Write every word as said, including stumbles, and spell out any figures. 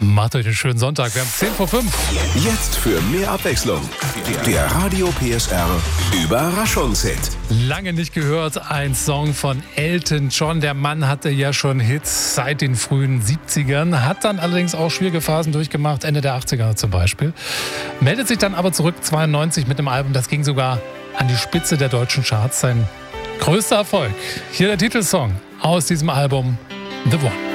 Macht euch einen schönen Sonntag. Wir haben zehn vor fünf. Jetzt für mehr Abwechslung. Der Radio P S R Überraschungshit. Lange nicht gehört, ein Song von Elton John. Der Mann hatte ja schon Hits seit den frühen siebzigern, hat dann allerdings auch schwierige Phasen durchgemacht, Ende der achtziger zum Beispiel. Meldet sich dann aber zurück zweiundneunzig mit einem Album, das ging sogar an die Spitze der deutschen Charts. Sein größter Erfolg. Hier der Titelsong aus diesem Album, The One.